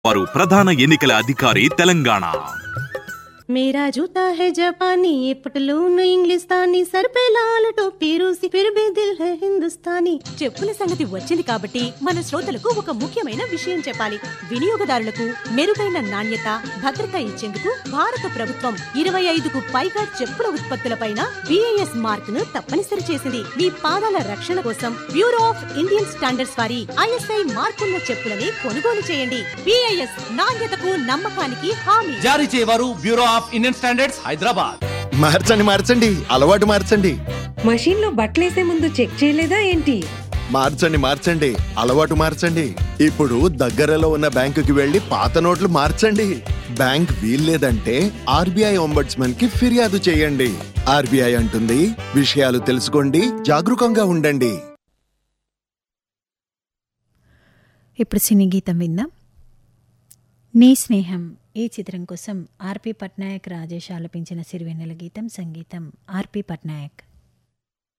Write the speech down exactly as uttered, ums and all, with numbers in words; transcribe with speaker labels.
Speaker 1: వారు ప్రధాన ఎన్నికల అధికారి తెలంగాణ.
Speaker 2: मेरा जूता है जापानी, ये पटलून इंग्लिस्तानी, सर पे लाल टोपी रूसी, फिर भी दिल है हिंदुस्तानी. చెప్పుల సంగతి వచ్చింది కాబట్టి మన శ్రోతలకు ఒక ముఖ్యమైన విషయం చెప్పాలి. వినియోగదారులకు మెరుగైన నాణ్యత, భద్రత ఇచ్చేందుకు భారత ప్రభుత్వం ఇరవై ఐదుకు పైగా చెప్పుల ఉత్పత్తులపైన బిఐఎస్ మార్క్ ను తప్పనిసరి చేసింది. మీ పాదాల రక్షణ కోసం బ్యూరో ఆఫ్ ఇండియన్ స్టాండర్డ్స్ వారి ఐఎస్ఐ మార్కున్న చెప్పులని కొనుగోలు చేయండి. బిఐఎస్ నాణ్యతకు నమ్మకానికి హామీ.
Speaker 3: జారీ చేయవారు bureau of Indian standards, Hyderabad.
Speaker 4: మార్చండి మార్చండి అలవాటు మార్చండి.
Speaker 5: మషీన్ లో బట్టలేసే ముందు చెక్ చేయలేదా ఏంటి?
Speaker 4: మార్చండి మార్చండి అలవాటు మార్చండి. ఇప్పుడు దగ్గరలో ఉన్న బ్యాంకుకి వెళ్లి పాత నోట్లు మార్చండి. బ్యాంక్ వీల్లేదంటే ఆర్బీఐ ఒంబడ్స్మన్ కి ఫిర్యాదు చేయండి. ఆర్బీఐ అంటుంది, విషయాలు తెలుసుకోండి, జాగరూకంగా ఉండండి.
Speaker 6: ఇప్పుడు సినీ గీతం విందాం. నీ స్నేహం ఈ చిత్రం కోసం ఆర్పి పట్నాయక్, రాజేష్ ఆలపించిన సిరివెన్నెల గీతం. సంగీతం ఆర్పి పట్నాయక్.